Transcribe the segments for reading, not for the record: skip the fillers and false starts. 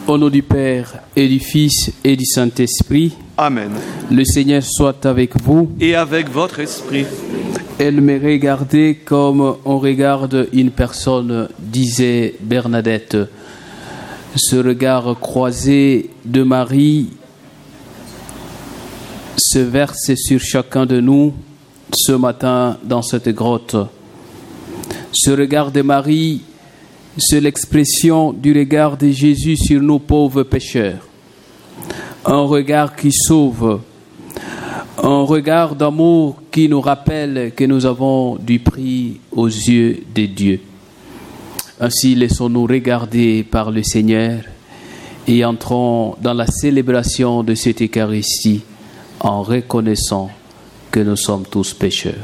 Au nom du Père et du Fils et du Saint-Esprit. Amen. Le Seigneur soit avec vous. Et avec votre esprit. Elle me regardait comme on regarde une personne, disait Bernadette. Ce regard croisé de Marie se verse sur chacun de nous ce matin dans cette grotte. Ce regard de Marie, c'est l'expression du regard de Jésus sur nous pauvres pécheurs. Un regard qui sauve, un regard d'amour qui nous rappelle que nous avons du prix aux yeux de Dieu. Ainsi, laissons-nous regarder par le Seigneur et entrons dans la célébration de cette Eucharistie en reconnaissant que nous sommes tous pécheurs.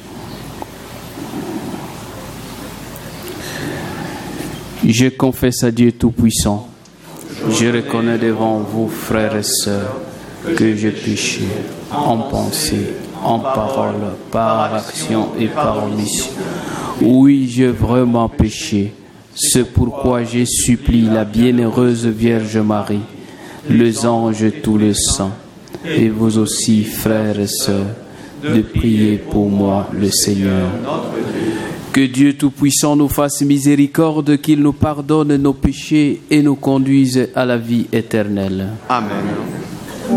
Je confesse à Dieu Tout-Puissant, je reconnais devant vous, frères et sœurs, que j'ai péché en pensée, en parole, par action et par omission. Oui, j'ai vraiment péché. C'est pourquoi je supplie la bienheureuse Vierge Marie, les anges et tous les saints, et vous aussi, frères et sœurs, de prier pour moi, le Seigneur. Que Dieu Tout-Puissant nous fasse miséricorde, qu'il nous pardonne nos péchés et nous conduise à la vie éternelle. Amen.